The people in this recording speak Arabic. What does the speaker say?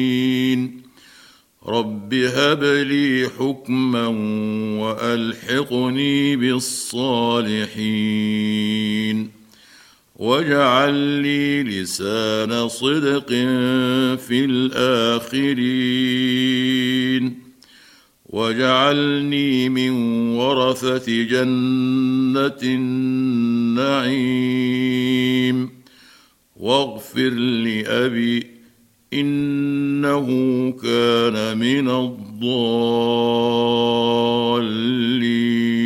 رب هب لي حكما وألحقني بالصالحين واجعل لي لسان صدق في الآخرين واجعلني من ورثة جنة النعيم واغفر لأبي إنه كان من الضالين.